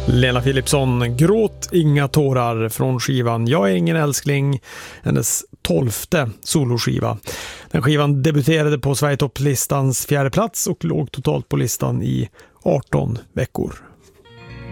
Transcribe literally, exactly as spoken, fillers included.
Lena Philipsson, Gråt inga tårar från skivan Jag är ingen älskling, hennes tolfte soloskiva. Den skivan debuterade på Sverigetopp-listans fjärde plats och låg totalt på listan i arton veckor.